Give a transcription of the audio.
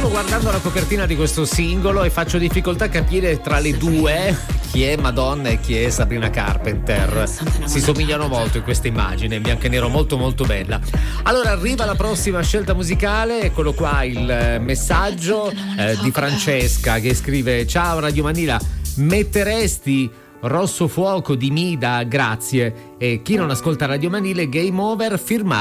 Stavo guardando la copertina di questo singolo e faccio difficoltà a capire tra le due chi è Madonna e chi è Sabrina Carpenter. Si somigliano molto in questa immagine, in bianco e nero, molto molto bella. Allora arriva la prossima scelta musicale, eccolo qua il messaggio di Francesca che scrive: ciao Radio Manila, metteresti Rosso Fuoco di Mida? Grazie. E chi non ascolta Radio Manile, Game Over, firma